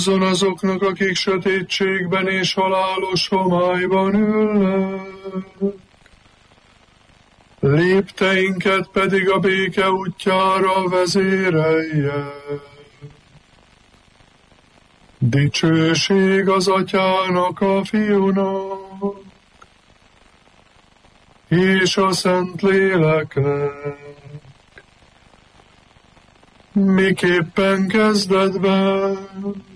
Azon azoknak, akik sötétségben és halálos homályban ülnek, lépteinket pedig a béke útjára vezérelje. Dicsőség az Atyának, a Fiúnak, és a Szentléleknek, miképpen kezdetben,